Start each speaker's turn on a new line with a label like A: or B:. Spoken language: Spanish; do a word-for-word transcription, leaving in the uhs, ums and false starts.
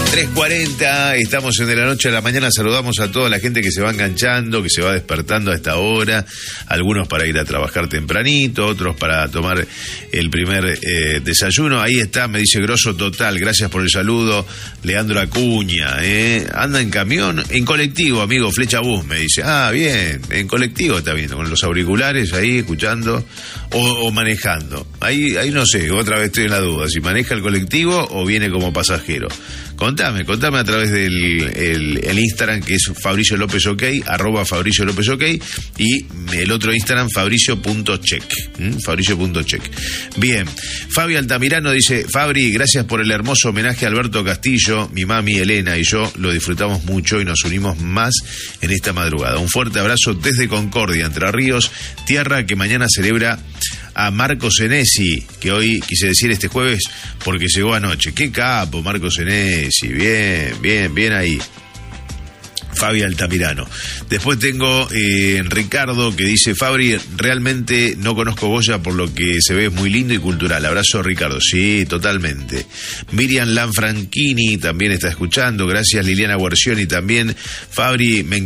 A: tres cuarenta, estamos en De la Noche a la Mañana. Saludamos a toda la gente que se va enganchando, que se va despertando a esta hora. Algunos para ir a trabajar tempranito, otros para tomar el primer eh, desayuno. Ahí está, me dice grosso total, gracias por el saludo, Leandro Acuña. ¿eh? Anda en camión, en colectivo, amigo, Flecha Bus, me dice. Ah, bien, en colectivo está viendo, con los auriculares ahí escuchando o, o manejando. Ahí, ahí no sé, otra vez estoy en la duda, si maneja el colectivo o viene como pasajero. Contame, contame a través del el, el Instagram, que es Fabricio López OK, arroba Fabricio López OK, y el otro Instagram, fabricio punto check, ¿Mm? fabricio punto check. Bien, Fabi Altamirano dice, Fabri, gracias por el hermoso homenaje a Alberto Castillo, mi mami Elena y yo lo disfrutamos mucho y nos unimos más en esta madrugada. Un fuerte abrazo desde Concordia, Entre Ríos, tierra que mañana celebra a Marco Senesi, que hoy quise decir este jueves porque llegó anoche. Qué capo, Marco Senesi, bien, bien, bien ahí. Fabi Altamirano. Después tengo eh, Ricardo que dice, Fabri, realmente no conozco Goya, por lo que se ve es muy lindo y cultural. Abrazo, Ricardo. Sí, totalmente. Miriam Lanfranchini también está escuchando. Gracias, Liliana Guercioni también. Fabri, me